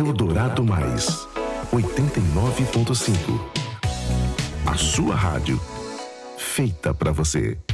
Eldorado Mais 89.5. A sua rádio feita pra você.